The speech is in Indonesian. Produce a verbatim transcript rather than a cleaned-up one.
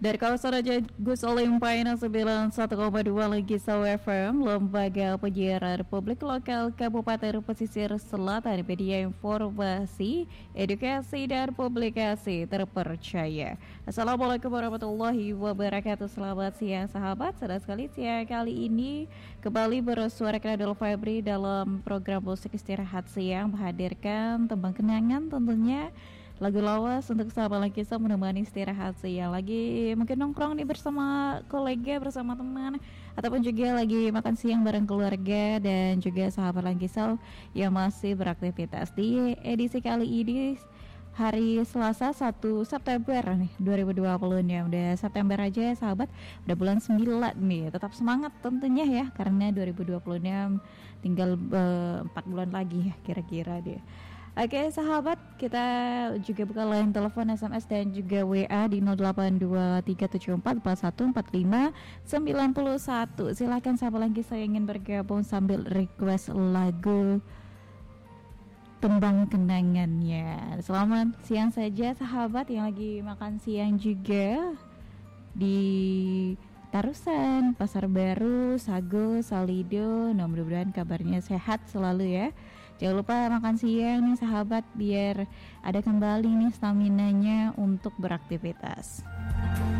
Dari kawasan Raja Gus Olimpaina sembilan puluh satu koma dua lagi Sau F M, Lembaga Penyiaran Republik Lokal Kabupaten Pesisir Selatan, media informasi, edukasi dan publikasi terpercaya. Assalamualaikum warahmatullahi wabarakatuh. Selamat siang sahabat. Senang sekali siang kali ini kembali bersuara Kradul Febri dalam program musik istirahat siang, menghadirkan tembang kenangan tentunya, lagu lawas untuk sahabat lagi bisa menemani istirahat siang, lagi mungkin nongkrong nih bersama kolega, bersama teman, ataupun juga lagi makan siang bareng keluarga dan juga sahabat lagi so yang masih beraktivitas. Di edisi kali ini hari Selasa satu September nih dua ribu dua puluh nih, udah September aja ya sahabat, udah bulan sembilan nih. Tetap semangat tentunya ya, karena dua ribu dua puluh enam tinggal uh, empat bulan lagi ya kira-kira deh. Oke sahabat, kita juga buka line telepon, S M S dan juga W A di nol delapan dua tiga tujuh empat empat satu empat lima sembilan satu. Silakan sahabat lagi saya ingin bergabung sambil request lagu tembang kenangannya. Selamat siang saja sahabat yang lagi makan siang juga di Tarusan, Pasar Baru, Sago, Salido. Nah, mudah-mudahan kabarnya sehat selalu ya. Jangan lupa makan siang nih sahabat, biar ada kembali nih staminanya untuk beraktivitas.